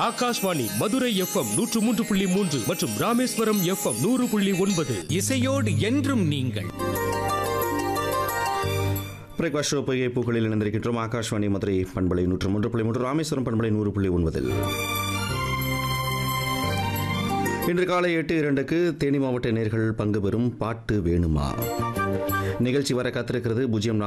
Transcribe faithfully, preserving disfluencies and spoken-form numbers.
Akashvani Madurai FM நூற்று மூன்று புள்ளி மூன்று மற்றும் ராமேஸ்வரம் எஃப்எம் நூறு புள்ளி ஒன்பது. இசையோடு என்றும் நீங்கள். பிரகாஷ் பொய்கை பூக்களில் இணைந்திருக்கின்றோம். ஆகாஷ்வாணி மதுரை பண்பலை நூற்று மூன்று புள்ளி மூன்று, ராமேஸ்வரம் பண்பலை நூறு புள்ளி ஒன்பதில் இன்று காலை எட்டு இரண்டுக்கு தேனி மாவட்ட நேயர்கள் பங்கு பெறும் பாட்டு வேணுமா நிகழ்ச்சி வர காத்திருக்கிறது. பூஜ்ஜியம்